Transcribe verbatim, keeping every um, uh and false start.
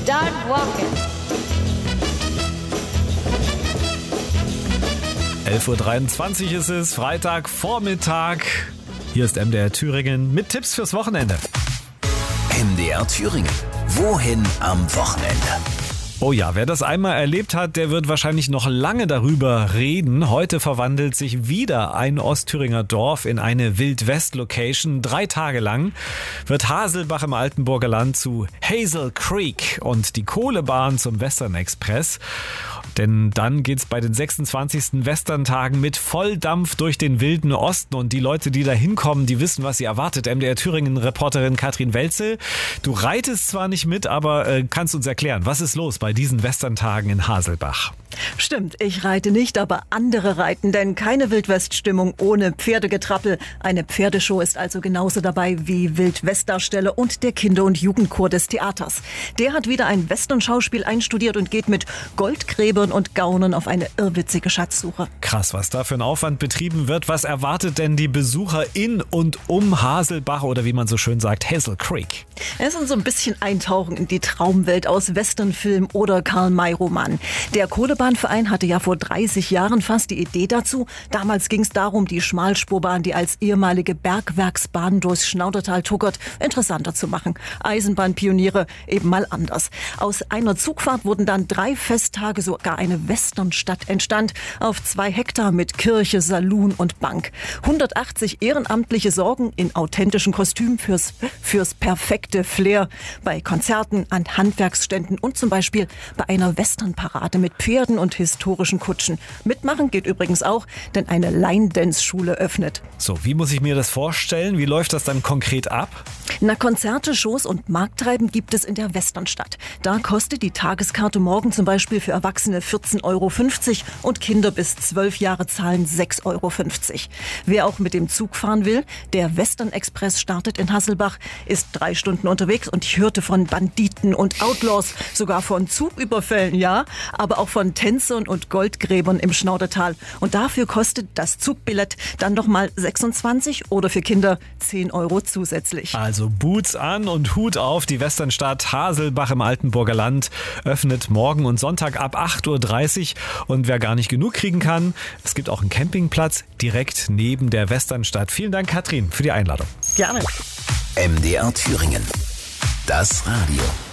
Start walking. elf Uhr dreiundzwanzig ist es, Freitagvormittag. Hier ist M D R Thüringen mit Tipps fürs Wochenende. M D R Thüringen. Wohin am Wochenende? Oh ja, wer das einmal erlebt hat, der wird wahrscheinlich noch lange darüber reden. Heute verwandelt sich wieder ein Ostthüringer Dorf in eine Wild-West-Location. Drei Tage lang wird Haselbach im Altenburger Land zu Hazel Creek und die Kohlebahn zum Western Express. Denn dann geht's bei den sechsundzwanzigsten Westerntagen mit Volldampf durch den wilden Osten. Und die Leute, die da hinkommen, die wissen, was sie erwartet. M D R Thüringen-Reporterin Katrin Welzel, du reitest zwar nicht mit, aber äh, kannst uns erklären, was ist los bei diesen Westerntagen in Haselbach? Stimmt, ich reite nicht, aber andere reiten, denn keine Wildwest-Stimmung ohne Pferdegetrappel. Eine Pferdeshow ist also genauso dabei wie Wildwest-Darsteller und der Kinder- und Jugendchor des Theaters. Der hat wieder ein Western-Schauspiel einstudiert und geht mit Goldgräbern und Gaunern auf eine irrwitzige Schatzsuche. Krass, was da für ein Aufwand betrieben wird. Was erwartet denn die Besucher in und um Haselbach oder wie man so schön sagt, Hazel Creek? Es ist so ein bisschen Eintauchen in die Traumwelt aus Westernfilm oder Karl-May-Roman. Der Kohlebahnverein hatte ja vor dreißig Jahren fast die Idee dazu. Damals ging es darum, die Schmalspurbahn, die als ehemalige Bergwerksbahn durchs Schnaudertal tuckert, interessanter zu machen. Eisenbahnpioniere eben mal anders. Aus einer Zugfahrt wurden dann drei Festtage, sogar eine Westernstadt entstand, auf zwei Hektar mit Kirche, Saloon und Bank. hundertachtzig Ehrenamtliche sorgen in authentischen Kostümen fürs, fürs perfekte Flair. Bei Konzerten, an Handwerksständen und zum Beispiel bei einer Westernparade mit Pferden und historischen Kutschen. Mitmachen geht übrigens auch, denn eine Line-Dance-Schule öffnet. So, wie muss ich mir das vorstellen? Wie läuft das dann konkret ab? Na, Konzerte, Shows und Markttreiben gibt es in der Westernstadt. Da kostet die Tageskarte morgen zum Beispiel für Erwachsene vierzehn Euro fünfzig und Kinder bis zwölf Jahre zahlen sechs Euro fünfzig. Wer auch mit dem Zug fahren will, der Western Express startet in Haselbach, ist drei Stunden unterwegs und ich hörte von Banditen und Outlaws, sogar von Zugüberfällen, ja, aber auch von Tänzern und Goldgräbern im Schnaudertal. Und dafür kostet das Zugbillett dann nochmal sechsundzwanzig oder für Kinder zehn Euro zusätzlich. Also Boots an und Hut auf, die Westernstadt Haselbach im Altenburger Land öffnet morgen und Sonntag ab acht Uhr dreißig. Und wer gar nicht genug kriegen kann, es gibt auch einen Campingplatz direkt neben der Westernstadt. Vielen Dank, Katrin, für die Einladung. Gerne. M D R Thüringen. Das Radio.